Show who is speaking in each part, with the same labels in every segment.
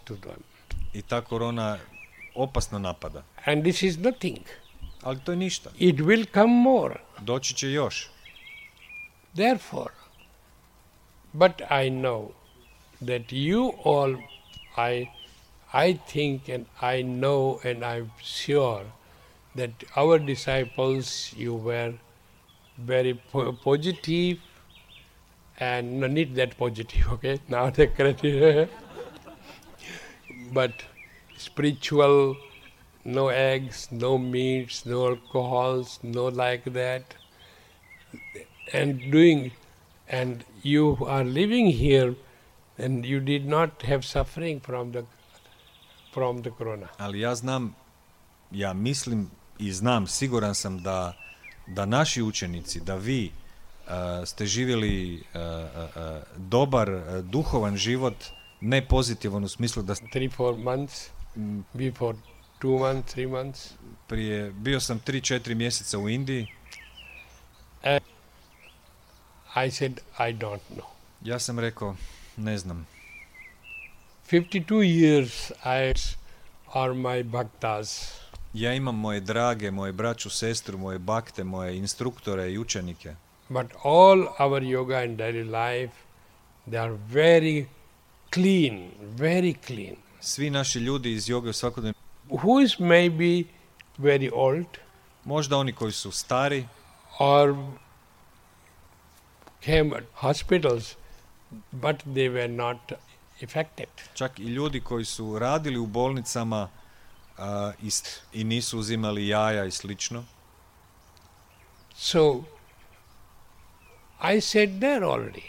Speaker 1: to them.
Speaker 2: I ta korona opasno napada.
Speaker 1: And this is nothing.
Speaker 2: Ali to je ništa.
Speaker 1: It will come more.
Speaker 2: Doći će još.
Speaker 1: Therefore, but I know that you all, I think and I know and I'm sure that our disciples, you were very positive and no need that positive, okay? Now the correct, but spiritual, no eggs, no meats, no alcohols, no like that, and you are living here, and you did not have suffering from the corona.
Speaker 2: Ali ja mislim i znam, siguran sam da naši učenici, da vi ste živjeli dobar, duhovan život, ne pozitivan u smislu da...
Speaker 1: 3-4 months, before 2 months, 3 months.
Speaker 2: Bio sam 3-4 mjeseca u Indiji.
Speaker 1: I said, I don't know.
Speaker 2: Ja sam rekao, ne znam.
Speaker 1: 52 years are my bhaktas.
Speaker 2: Ja imam moje drage, moje braću, sestru, moje bakte, moje instruktore i učenike.
Speaker 1: But all our yoga and daily life, they are very clean, very clean.
Speaker 2: Svi naši ljudi iz joge u svakodnevnom...
Speaker 1: Who is maybe very old?
Speaker 2: Možda oni koji su stari.
Speaker 1: Or came at hospitals, but they were not affected.
Speaker 2: Čak i ljudi koji su radili u bolnicama i nisu uzimali jaja i slično.
Speaker 1: So, I said there already,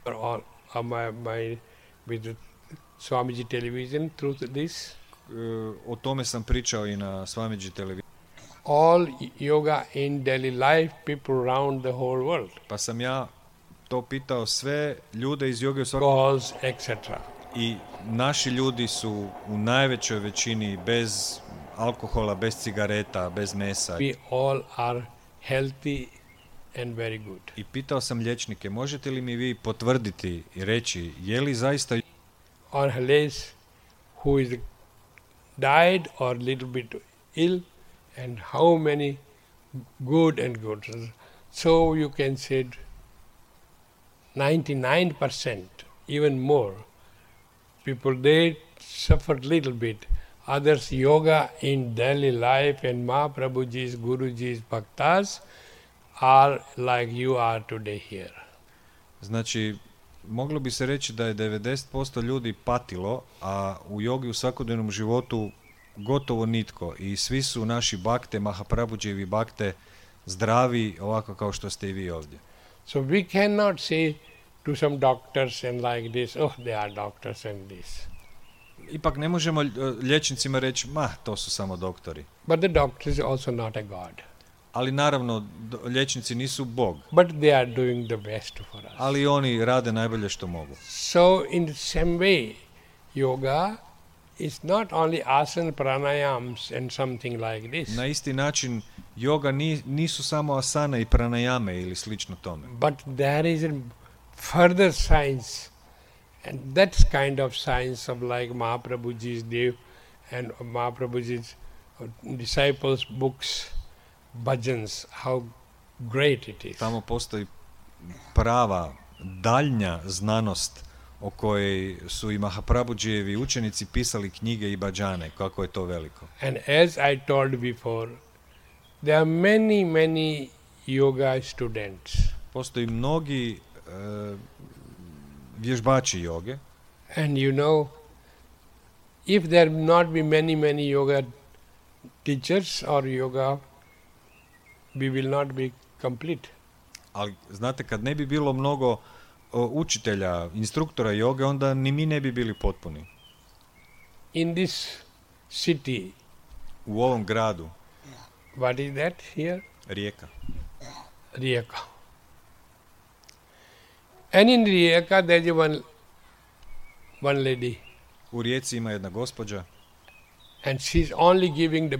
Speaker 1: with the Swamiji television through this.
Speaker 2: O tome sam pričao i na Swamiji televiziji.
Speaker 1: All yoga in daily life, people around the whole world.
Speaker 2: Pa sam ja to pitao sve ljude iz joge u
Speaker 1: svakodnevnom, etc.
Speaker 2: I naši ljudi su u najvećoj većini bez alkohola, bez cigareta, bez mesa.
Speaker 1: We all are healthy and very good.
Speaker 2: I pitao sam liječnike, možete li mi vi potvrditi i reći, je li zaista...
Speaker 1: Or less who is died or little bit ill and how many good and good. So you can say 99%, even more. People, they suffered little bit. Others, yoga in daily life and Mahaprabhuji's, Guruji's bhaktas are like you are today here.
Speaker 2: Znači, moglo bi se reći da je 90% ljudi patilo, a u jogi u svakodnevnom životu gotovo nitko. I svi su naši bakte, Mahaprabhujijevi bakte, zdravi, ovako kao što ste i vi ovdje.
Speaker 1: So we cannot say to some doctors and like this, oh, they are doctors and this.
Speaker 2: Ipak ne možemo liječnicima reći, to su samo doktori.
Speaker 1: But the doctor is also not a God.
Speaker 2: Ali naravno, liječnici nisu Bog.
Speaker 1: But they are doing the best for us.
Speaker 2: Ali oni rade najbolje što mogu.
Speaker 1: So in the same way, yoga is not only asana, pranayams and something like this.
Speaker 2: Na isti način, yoga nisu samo asana i pranayame ili slično tome.
Speaker 1: But there is a further science, and that's kind of science of like Mahaprabhuji's Dev and Mahaprabhuji's disciples' books, bhajans, how great it is.
Speaker 2: Tamo postoji prava, daljnja znanost o kojoj su i Mahaprabhujijevi učenici pisali knjige i bhajane, kako je to veliko.
Speaker 1: And as I told before, there are many yoga students.
Speaker 2: Postoji mnogi vježbači joge.
Speaker 1: And you know, if there not be many yoga teachers or yoga, we will not be complete.
Speaker 2: Ali znate, kad ne bi bilo mnogo učitelja, instruktora joge, onda ni mi ne bi bili potpuni.
Speaker 1: In this city,
Speaker 2: u ovom gradu.
Speaker 1: What is that here?
Speaker 2: Rijeka.
Speaker 1: Rijeka. And in Rijeka there is one lady.
Speaker 2: U Rijeci ima jedna gospođa.
Speaker 1: And she's only giving the